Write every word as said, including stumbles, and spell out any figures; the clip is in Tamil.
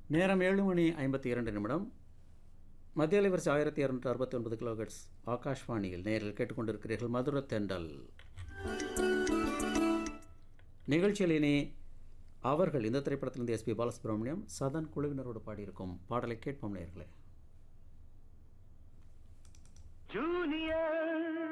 நேரம் ஏழு மணி ஐம்பத்தி இரண்டு நிமிடம். மத்திய அலைவரிசை ஆயிரத்தி இரநூற்றி அறுபத்தி ஒன்பது கிலோஹெர்ட்ஸ் ஆகாஷ்வாணியில் நேரில் கேட்டுக்கொண்டிருக்கிறீர்கள் மதுர தெண்டல் நிகழ்ச்சியில். இனி அவர்கள் இந்த திரைப்படத்திலிருந்து எஸ் பி பாலசுப்ரமணியம் சதன் குழுவினரோடு பாடியிருக்கும் பாடலை கேட்போம் நேயர்களே. ஜூனியர்